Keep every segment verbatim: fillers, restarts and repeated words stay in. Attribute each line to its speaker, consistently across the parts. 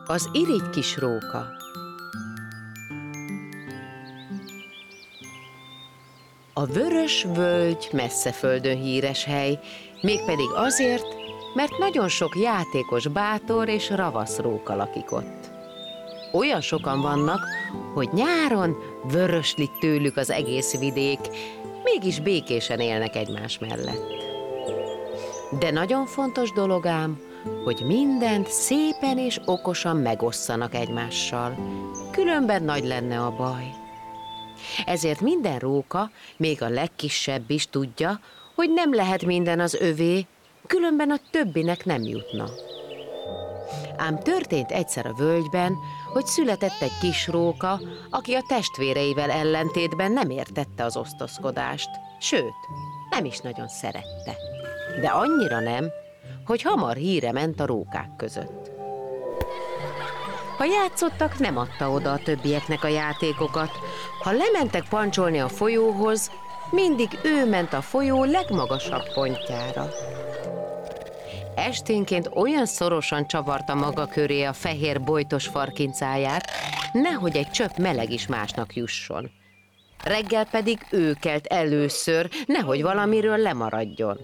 Speaker 1: Az irigy kis róka. A vörös völgy messze földön híres hely, mégpedig azért, mert nagyon sok játékos, bátor és ravasz róka lakik ott. Olyan sokan vannak, hogy nyáron vöröslik tőlük az egész vidék, mégis békésen élnek egymás mellett. De nagyon fontos dolog ám, hogy mindent szépen és okosan megosszanak egymással, különben nagy lenne a baj. Ezért minden róka, még a legkisebb is tudja, hogy nem lehet minden az övé, különben a többinek nem jutna. Ám történt egyszer a völgyben, hogy született egy kis róka, aki a testvéreivel ellentétben nem értette az osztozkodást, sőt, nem is nagyon szerette. De annyira nem, hogy hamar híre ment a rókák között. Ha játszottak, nem adta oda a többieknek a játékokat. Ha lementek pancsolni a folyóhoz, mindig ő ment a folyó legmagasabb pontjára. Esténként olyan szorosan csavarta maga köré a fehér bojtos farkincáját, nehogy egy csöpp meleg is másnak jusson. Reggel pedig ő kelt először, nehogy valamiről lemaradjon.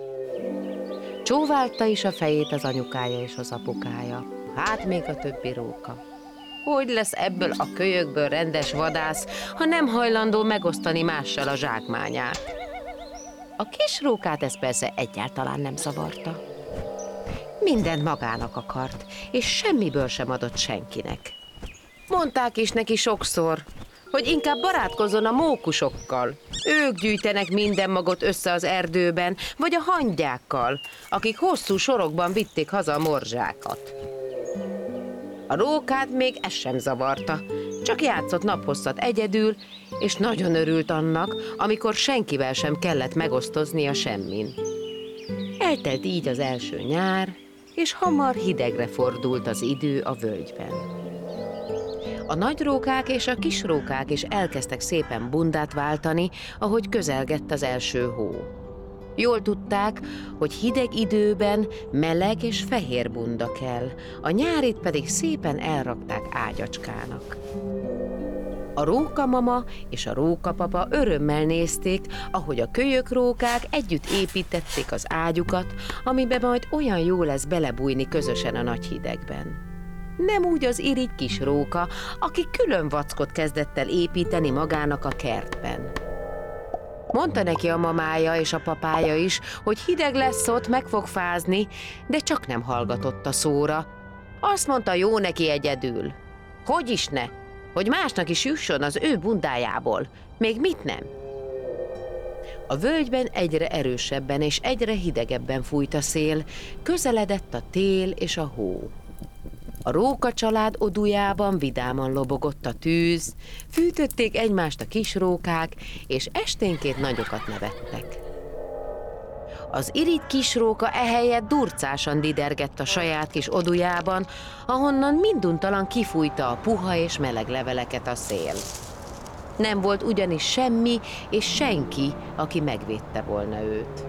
Speaker 1: Csóválta is a fejét az anyukája és az apukája, hát még a többi róka. Hogy lesz ebből a kölyökből rendes vadász, ha nem hajlandó megosztani mással a zsákmányát? A kis rókát ez persze egyáltalán nem zavarta. Mindent magának akart, és semmiből sem adott senkinek. Mondták is neki sokszor, hogy inkább barátkozzon a mókusokkal. Ők gyűjtenek minden magot össze az erdőben, vagy a hangyákkal, akik hosszú sorokban vitték haza a morzsákat. A rókát még ez sem zavarta, csak játszott naphosszat egyedül, és nagyon örült annak, amikor senkivel sem kellett megosztoznia semmin. Eltelt így az első nyár, és hamar hidegre fordult az idő a völgyben. A nagy rókák és a kis rókák is elkezdtek szépen bundát váltani, ahogy közelgett az első hó. Jól tudták, hogy hideg időben meleg és fehér bunda kell, a nyárit pedig szépen elrakták ágyacskának. A rókamama és a rókapapa örömmel nézték, ahogy a kölyökrókák együtt építették az ágyukat, amiben majd olyan jó lesz belebújni közösen a nagy hidegben. Nem úgy az irigy kis róka, aki külön vackot kezdett el építeni magának a kertben. Mondta neki a mamája és a papája is, hogy hideg lesz ott, meg fog fázni, de csak nem hallgatott a szóra. Azt mondta, jó neki egyedül. Hogy is ne? Hogy másnak is jusson az ő bundájából. Még mit nem? A völgyben egyre erősebben és egyre hidegebben fújt a szél, közeledett a tél és a hó. A róka család odujában vidáman lobogott a tűz, fűtötték egymást a kis rókák, és esténként nagyokat nevettek. Az irigy kis róka ehelyett durcásan didergett a saját kis odujában, ahonnan minduntalan kifújta a puha és meleg leveleket a szél. Nem volt ugyanis semmi és senki, aki megvédte volna őt.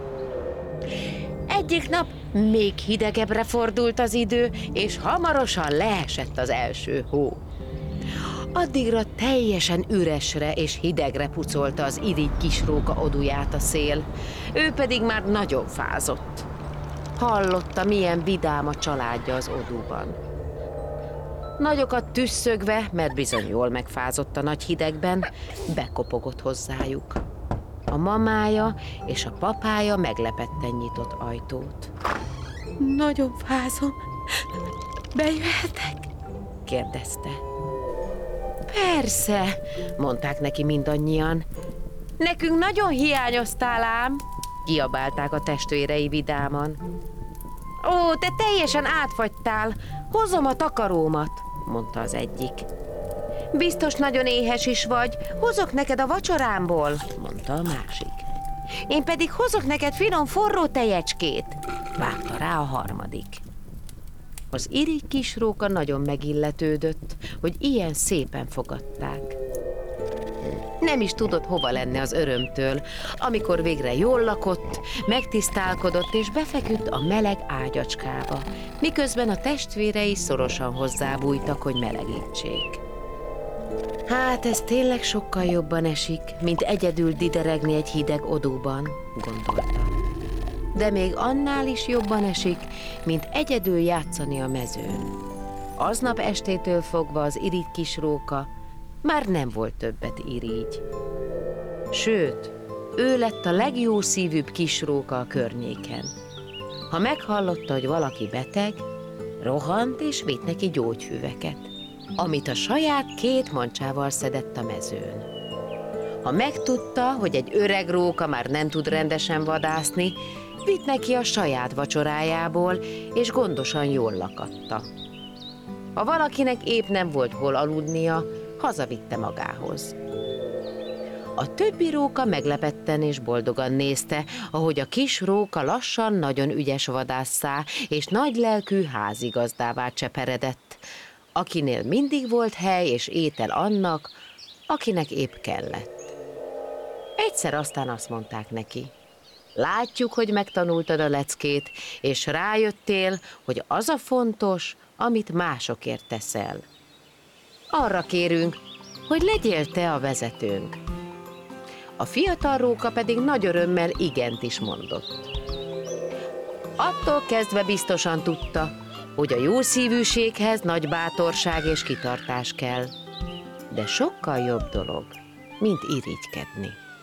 Speaker 1: Egyik nap még hidegebbre fordult az idő, és hamarosan leesett az első hó. Addigra teljesen üresre és hidegre pucolta az irigy kis róka oduját a szél, ő pedig már nagyon fázott. Hallotta, milyen vidám a családja az odúban. Nagyokat tüsszögve, mert bizony jól megfázott a nagy hidegben, bekopogott hozzájuk. A mamája és a papája meglepetten nyitott ajtót. Nagyon fázom, bejöhetek? kérdezte. Persze, mondták neki mindannyian. Nekünk nagyon hiányoztál ám, kiabálták a testvérei vidáman. Ó, te teljesen átfagytál, hozom a takarómat, mondta az egyik. Biztos nagyon éhes is vagy, hozok neked a vacsorámból, mondta a másik. Én pedig hozok neked finom forró tejecskét, vágta rá a harmadik. Az irigy kis róka nagyon megilletődött, hogy ilyen szépen fogadták. Nem is tudott hova lenni az örömtől, amikor végre jól lakott, megtisztálkodott és befeküdt a meleg ágyacskába, miközben a testvérei szorosan hozzábújtak, hogy melegítsék. Hát ez tényleg sokkal jobban esik, mint egyedül dideregni egy hideg odúban, gondolta. De még annál is jobban esik, mint egyedül játszani a mezőn. Aznap estétől fogva az irigy kis róka már nem volt többet irigy. Sőt, ő lett a legjószívűbb kis róka a környéken. Ha meghallotta, hogy valaki beteg, rohant és vitt neki gyógyfüveket, amit a saját két mancsával szedett a mezőn. Ha megtudta, hogy egy öreg róka már nem tud rendesen vadászni, vitt neki a saját vacsorájából, és gondosan jól lakatta. Ha valakinek épp nem volt hol aludnia, hazavitte magához. A többi róka meglepetten és boldogan nézte, ahogy a kis róka lassan nagyon ügyes vadásszá és nagylelkű házigazdává cseperedett, akinél mindig volt hely és étel annak, akinek épp kellett. Egyszer aztán azt mondták neki: látjuk, hogy megtanultad a leckét, és rájöttél, hogy az a fontos, amit másokért teszel. Arra kérünk, hogy legyél te a vezetőnk. A fiatal róka pedig nagy örömmel igent is mondott. Attól kezdve biztosan tudta, hogy a jószívűséghez nagy bátorság és kitartás kell, de sokkal jobb dolog, mint irigykedni.